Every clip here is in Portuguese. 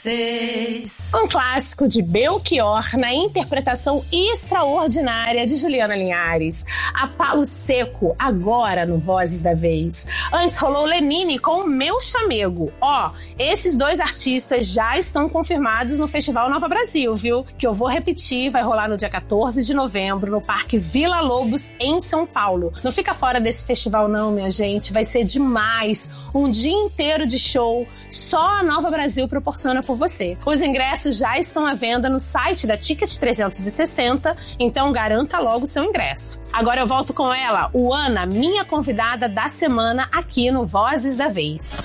vocês. Um clássico de Belchior na interpretação extraordinária de Juliana Linhares. A Palo Seco, agora no Vozes da Vez. Antes rolou Lenine com o Meu Chamego. Esses dois artistas já estão confirmados no Festival Nova Brasil, viu? Que eu vou repetir, vai rolar no dia 14 de novembro no Parque Vila Lobos, em São Paulo. Não fica fora desse festival não, minha gente. Vai ser demais. Um dia inteiro de show. Só a Nova Brasil proporciona por você. Os ingressos já estão à venda no site da Ticket 360, então garanta logo o seu ingresso. Agora eu volto com ela, Uana, minha convidada da semana aqui no Vozes da Vez.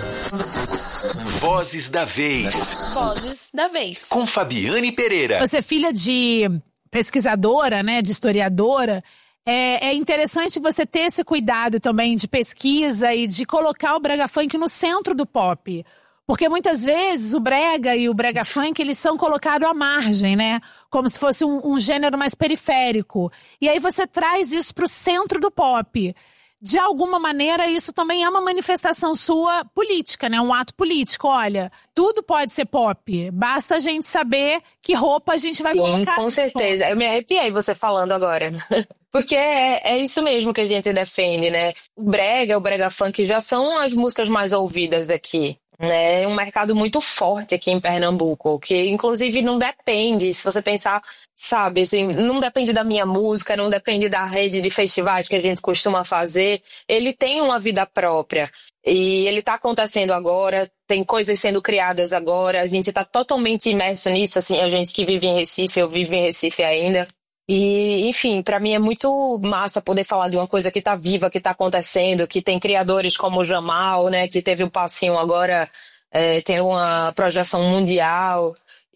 Vozes da Vez. Vozes da Vez. Com Fabiane Pereira. Você é filha de pesquisadora, né, de historiadora. É interessante você ter esse cuidado também de pesquisa e de colocar o brega funk no centro do pop. Porque muitas vezes o brega e o brega funk, eles são colocados à margem, né? Como se fosse um gênero mais periférico. E aí você traz isso pro centro do pop. De alguma maneira, isso também é uma manifestação sua política, né? Um ato político. Olha, tudo pode ser pop. Basta a gente saber que roupa a gente vai colocar. Sim, com certeza. Eu me arrepiei você falando agora. Porque é isso mesmo que a gente defende, né? O brega funk já são as músicas mais ouvidas aqui. É um mercado muito forte aqui em Pernambuco, que inclusive não depende, se você pensar, sabe, assim, não depende da minha música, não depende da rede de festivais que a gente costuma fazer, ele tem uma vida própria e ele tá acontecendo agora, tem coisas sendo criadas agora, a gente tá totalmente imerso nisso, assim, a gente que vive em Recife, eu vivo em Recife ainda. E, enfim, pra mim é muito massa poder falar de uma coisa que tá viva, que tá acontecendo, que tem criadores como o Jamal, né, que teve o passinho agora, tem uma projeção mundial,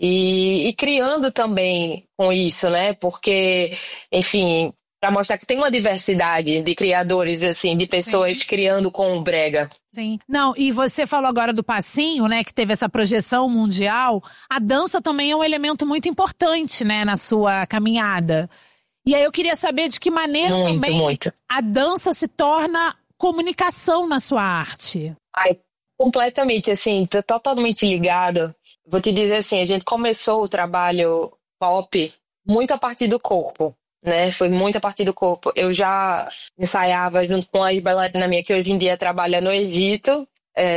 e criando também com isso, né, porque, enfim, pra mostrar que tem uma diversidade de criadores, assim, de pessoas criando com o brega. Sim. Não, e você falou agora do passinho, né, que teve essa projeção mundial. A dança também é um elemento muito importante, né, na sua caminhada. E aí eu queria saber de que maneira a dança se torna comunicação na sua arte. Ai, completamente, assim, tô totalmente ligada. Vou te dizer assim, a gente começou o trabalho pop muito a partir do corpo. Né? Foi muito a partir do corpo. Eu já ensaiava junto com a bailarina minha, que hoje em dia trabalha no Egito,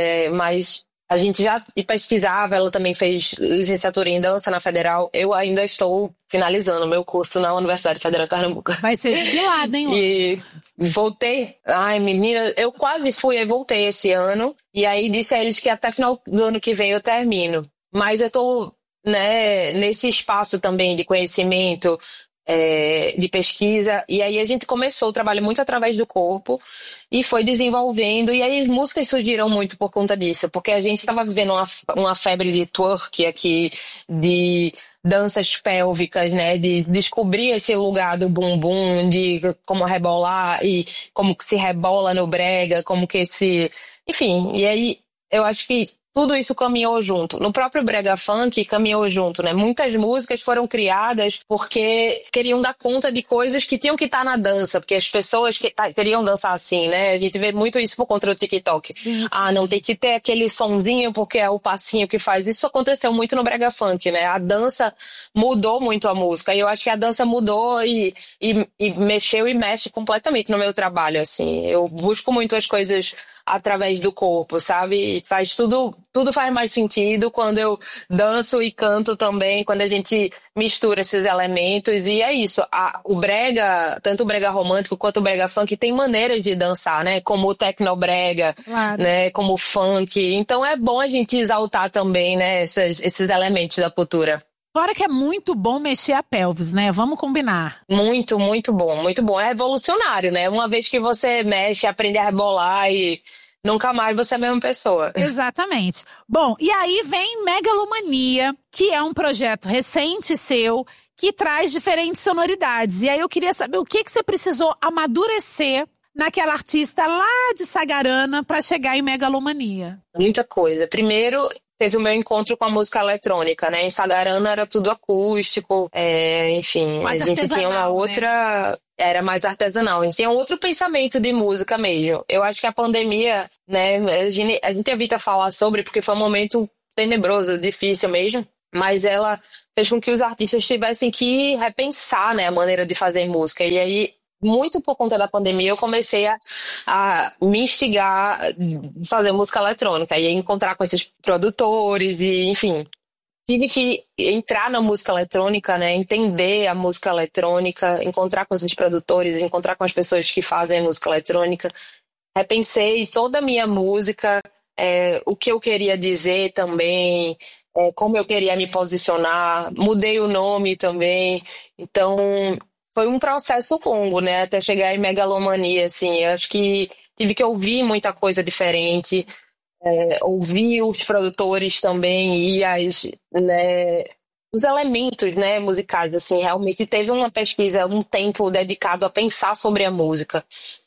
mas a gente já pesquisava, ela também fez licenciatura em dança na Federal. Eu ainda estou finalizando o meu curso na Universidade Federal de Pernambuco. Vai ser jubilada, hein? E voltei. Ai, menina, eu quase fui e voltei esse ano. E aí disse a eles que até final do ano que vem eu termino. Mas eu tô, né, nesse espaço também de conhecimento, de pesquisa, e aí a gente começou o trabalho muito através do corpo e foi desenvolvendo, e aí as músicas surgiram muito por conta disso, porque a gente estava vivendo uma febre de twerk aqui, de danças pélvicas, né, de descobrir esse lugar do bumbum, de como rebolar e como que se rebola no brega, como que se... Enfim, e aí eu acho que tudo isso caminhou junto. No próprio brega funk caminhou junto, né? Muitas músicas foram criadas porque queriam dar conta de coisas que tinham que estar na dança, porque as pessoas queriam dançar assim, né? A gente vê muito isso por conta do TikTok. Sim. Não tem que ter aquele sonzinho porque é o passinho que faz. Isso aconteceu muito no brega funk, né? A dança mudou muito a música, e eu acho que a dança mudou e mexeu e mexe completamente no meu trabalho, assim. Eu busco muito as coisas através do corpo, sabe? Faz tudo faz mais sentido quando eu danço e canto também, quando a gente mistura esses elementos, e é isso. O brega, tanto o brega romântico quanto o brega funk, tem maneiras de dançar, né? Como o tecnobrega, claro, né? Como o funk. Então é bom a gente exaltar também, né? Esses elementos da cultura. Fora que é muito bom mexer a pelvis, né? Vamos combinar. Muito, muito bom, muito bom. É revolucionário, né? Uma vez que você mexe, aprende a rebolar e nunca mais você é a mesma pessoa. Exatamente. Bom, e aí vem Megalomania, que é um projeto recente seu, que traz diferentes sonoridades. E aí eu queria saber o que você precisou amadurecer naquela artista lá de Sagarana para chegar em Megalomania. Muita coisa. Primeiro, teve o meu encontro com a música eletrônica, né? Em Sagarana era tudo acústico, enfim, mais a gente tinha uma outra... Né? Era mais artesanal, a gente tinha outro pensamento de música mesmo. Eu acho que a pandemia, né, a gente evita falar sobre, porque foi um momento tenebroso, difícil mesmo, mas ela fez com que os artistas tivessem que repensar, né, a maneira de fazer música. E aí, muito por conta da pandemia, eu comecei a me instigar a fazer música eletrônica e encontrar com esses produtores e, enfim, tive que entrar na música eletrônica, né, entender a música eletrônica, encontrar com esses produtores, encontrar com as pessoas que fazem música eletrônica. Repensei toda a minha música, o que eu queria dizer também, como eu queria me posicionar, mudei o nome também. Então, foi um processo longo, né, até chegar em Megalomania, assim. Eu acho que tive que ouvir muita coisa diferente, ouvir os produtores também e né, os elementos, né, musicais, assim. Realmente teve uma pesquisa, um tempo dedicado a pensar sobre a música.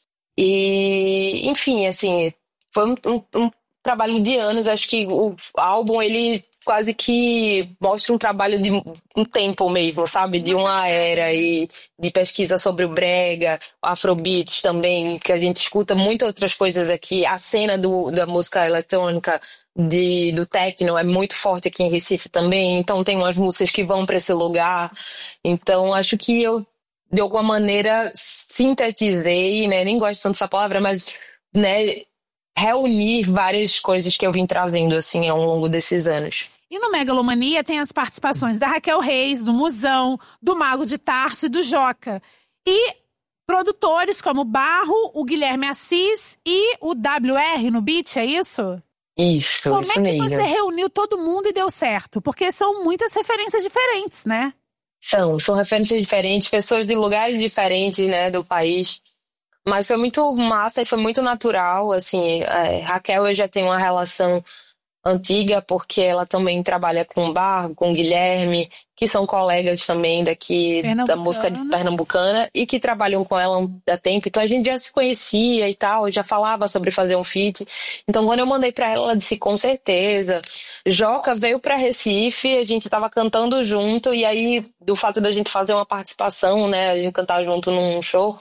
E, enfim, assim, foi um trabalho de anos. Acho que o álbum, ele quase que mostra um trabalho de um tempo mesmo, sabe? De uma era e de pesquisa sobre o brega, o afrobeats também, que a gente escuta muitas outras coisas aqui. A cena da música eletrônica, do techno é muito forte aqui em Recife também, então tem umas músicas que vão para esse lugar. Então acho que eu, de alguma maneira, sintetizei, né? Nem gosto tanto dessa palavra, mas, né, reunir várias coisas que eu vim trazendo, assim, ao longo desses anos. E no Megalomania tem as participações da Raquel Reis, do Musão, do Mago de Tarso e do Joca. E produtores como o Barro, o Guilherme Assis e o WR no beat, é isso? Isso, Como isso é que mesmo. você reuniu todo mundo e deu certo? Porque são muitas referências diferentes, né? São referências diferentes, pessoas de lugares diferentes, né, do país. Mas foi muito massa e foi muito natural, assim. Raquel, eu já tenho uma relação antiga, porque ela também trabalha com o Barro, com o Guilherme, que são colegas também daqui da música pernambucana e que trabalham com ela há tempo. Então a gente já se conhecia e tal, já falava sobre fazer um feat. Então quando eu mandei pra ela, ela disse com certeza. Joca veio pra Recife, a gente tava cantando junto, e aí do fato da gente fazer uma participação, né, a gente cantar junto num show,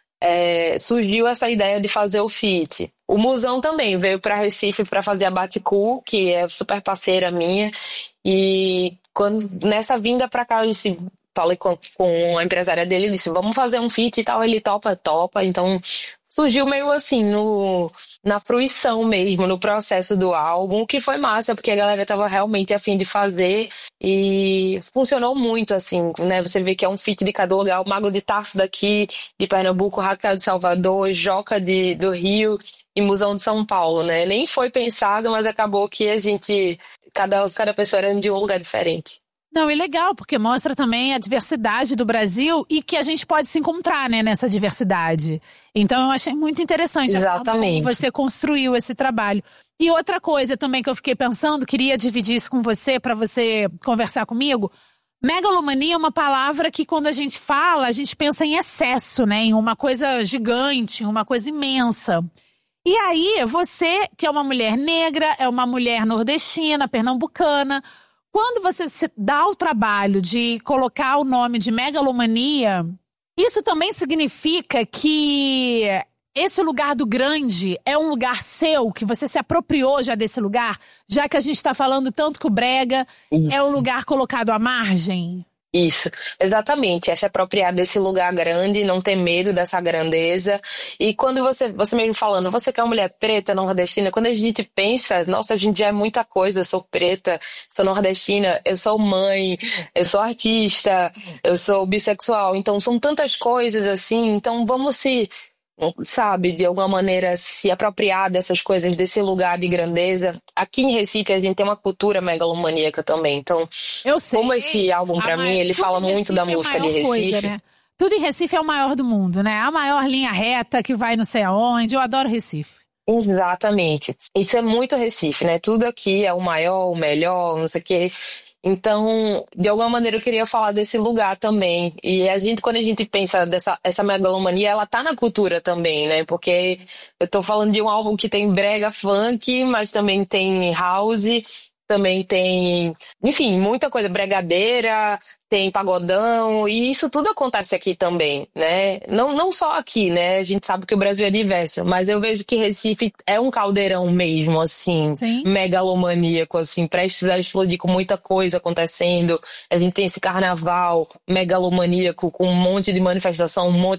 surgiu essa ideia de fazer o feat. O Musão também veio para Recife para fazer a Baticu, que é super parceira minha, e nessa vinda para cá eu falei com a empresária dele, ele disse, vamos fazer um feat e tal, ele topa, então surgiu meio assim, na fruição mesmo, no processo do álbum, o que foi massa, porque a galera tava realmente a fim de fazer e funcionou muito, assim, né? Você vê que é um feat de cada lugar, o Mago de Tarso daqui, de Pernambuco, Raquel de Salvador, Joca do Rio e Musão de São Paulo, né? Nem foi pensado, mas acabou que a gente, cada pessoa era de um lugar diferente. Não, e legal, porque mostra também a diversidade do Brasil e que a gente pode se encontrar, né, nessa diversidade. Então eu achei muito interessante Exatamente. A forma como você construiu esse trabalho. E outra coisa também que eu fiquei pensando, queria dividir isso com você, para você conversar comigo. Megalomania é uma palavra que quando a gente fala, a gente pensa em excesso, né, em uma coisa gigante, em uma coisa imensa. E aí, você, que é uma mulher negra, é uma mulher nordestina, pernambucana, quando você se dá o trabalho de colocar o nome de Megalomania, isso também significa que esse lugar do grande é um lugar seu, que você se apropriou já desse lugar, já que a gente está falando tanto que o brega é um lugar colocado à margem? Isso, exatamente, é se apropriar desse lugar grande, não ter medo dessa grandeza. E quando você mesmo falando, você que é uma mulher preta, nordestina, quando a gente pensa, nossa, a gente já é muita coisa, eu sou preta, sou nordestina, eu sou mãe, eu sou artista, eu sou bissexual, então são tantas coisas assim, então vamos sabe, de alguma maneira se apropriar dessas coisas, desse lugar de grandeza. Aqui em Recife a gente tem uma cultura megalomaníaca também, então eu sei, como esse álbum pra mim, ele fala muito da música de Recife. Coisa, né? Tudo em Recife é o maior do mundo, né? A maior linha reta que vai não sei aonde, eu adoro Recife. Exatamente, isso é muito Recife, né? Tudo aqui é o maior, o melhor, não sei o quê. Então, de alguma maneira eu queria falar desse lugar também. E quando a gente pensa essa megalomania, ela tá na cultura também, né? Porque eu tô falando de um álbum que tem brega funk, mas também tem house, também tem, enfim, muita coisa, bregadeira, tem pagodão, e isso tudo acontece aqui também, né? Não só aqui, né? A gente sabe que o Brasil é diverso, mas eu vejo que Recife é um caldeirão mesmo, assim, Sim. megalomaníaco, assim, prestes a explodir, com muita coisa acontecendo. A gente tem esse carnaval megalomaníaco com um monte de manifestação, um monte